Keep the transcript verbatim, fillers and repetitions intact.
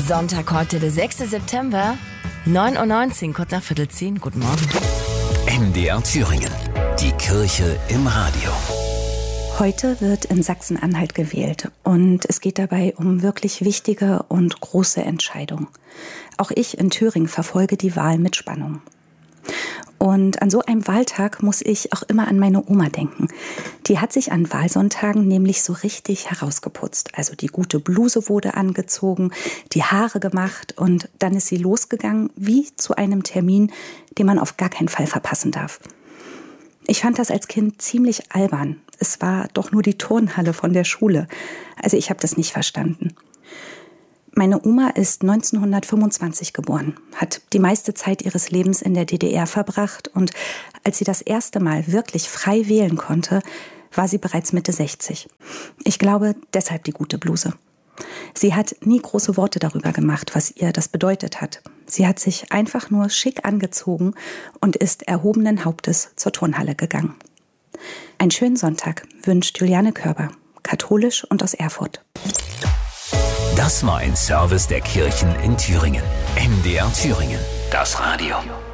Sonntag heute, der sechster September, neun Uhr neunzehn, kurz nach Viertel zehn. Guten Morgen. M D R Thüringen, die Kirche im Radio. Heute wird in Sachsen-Anhalt gewählt und es geht dabei um wirklich wichtige und große Entscheidungen. Auch ich in Thüringen verfolge die Wahl mit Spannung. Und an so einem Wahltag muss ich auch immer an meine Oma denken. Die hat sich an Wahlsonntagen nämlich so richtig herausgeputzt. Also die gute Bluse wurde angezogen, die Haare gemacht und dann ist sie losgegangen wie zu einem Termin, den man auf gar keinen Fall verpassen darf. Ich fand das als Kind ziemlich albern. Es war doch nur die Turnhalle von der Schule. Also ich habe das nicht verstanden. Meine Oma ist neunzehnhundertfünfundzwanzig geboren, hat die meiste Zeit ihres Lebens in der D D R verbracht und als sie das erste Mal wirklich frei wählen konnte, war sie bereits Mitte sechzig. Ich glaube, deshalb die gute Bluse. Sie hat nie große Worte darüber gemacht, was ihr das bedeutet hat. Sie hat sich einfach nur schick angezogen und ist erhobenen Hauptes zur Turnhalle gegangen. Einen schönen Sonntag wünscht Juliane Körber, katholisch und aus Erfurt. Das war ein Service der Kirchen in Thüringen. M D R Thüringen, das Radio.